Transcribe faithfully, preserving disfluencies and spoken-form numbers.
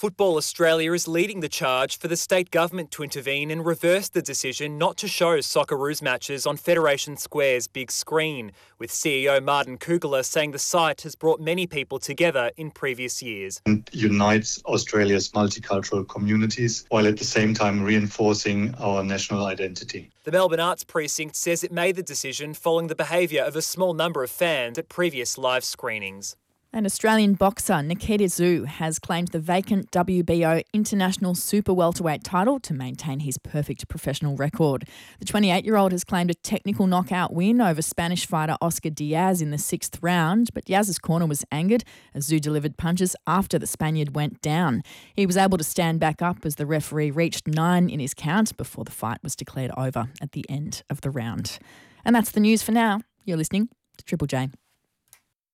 Football Australia is leading the charge for the state government to intervene and reverse the decision not to show Socceroos matches on Federation Square's big screen, with C E O Martin Kugler saying the site has brought many people together in previous years. And unites Australia's multicultural communities while at the same time reinforcing our national identity. The Melbourne Arts Precinct says it made the decision following the behaviour of a small number of fans at previous live screenings. And Australian boxer Nikita Tszyu has claimed the vacant W B O International Super Welterweight title to maintain his perfect professional record. The twenty-eight-year-old has claimed a technical knockout win over Spanish fighter Oscar Diaz in the sixth round, but Diaz's corner was angered as Tszyu delivered punches after the Spaniard went down. He was able to stand back up as the referee reached nine in his count before the fight was declared over at the end of the round. And that's the news for now. You're listening to Triple J.